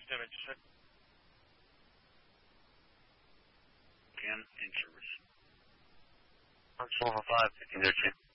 Damage check. Again, in service. March 405, 1502.